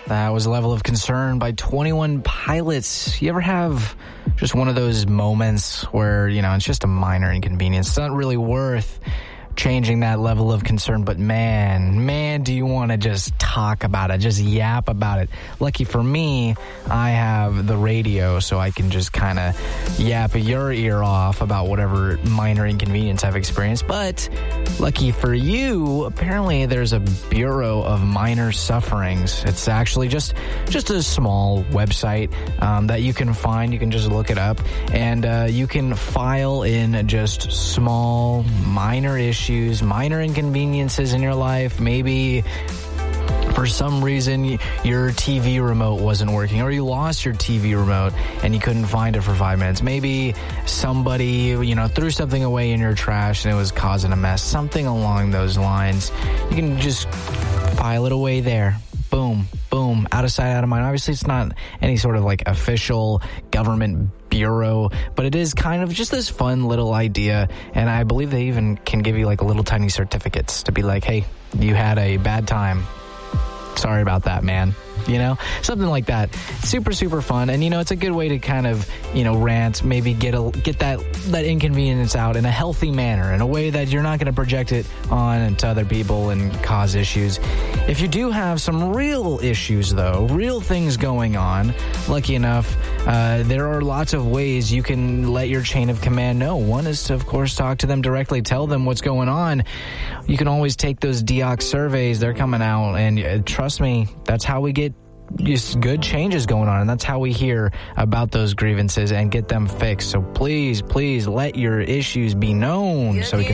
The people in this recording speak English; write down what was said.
That was Level of Concern by 21 Pilots. You ever have just one of those moments where, it's just a minor inconvenience? It's not really worth changing that level of concern, but man, do you want to just talk about it, just yap about it. Lucky for me, I have the radio, so I can just kind of yap your ear off about whatever minor inconvenience I've experienced. But lucky for you, apparently there's a Bureau of Minor Sufferings. It's actually just a small website that you can find. You can just look it up, and you can file in just small, minor issues, minor inconveniences in your life. Maybe for some reason your TV remote wasn't working, or you lost your TV remote and you couldn't find it for 5 minutes. Maybe somebody, threw something away in your trash and it was causing a mess. Something along those lines. You can just file it away there. Boom, boom, out of sight, out of mind. Obviously, it's not any sort of official government bureau, but it is kind of just this fun little idea, and I believe they even can give you little tiny certificates to be like, hey, you had a bad time. Sorry about that, man. Something like that. Super, super fun. And, it's a good way to kind of, rant, maybe get that inconvenience out in a healthy manner, in a way that you're not going to project it on to other people and cause issues. If you do have some real issues, though, real things going on, lucky enough, there are lots of ways you can let your chain of command know. One is to, of course, talk to them directly, tell them what's going on. You can always take those DEOC surveys. They're coming out, and trust me, that's how we get just good changes going on, and that's how we hear about those grievances and get them fixed. So please let your issues be known so we can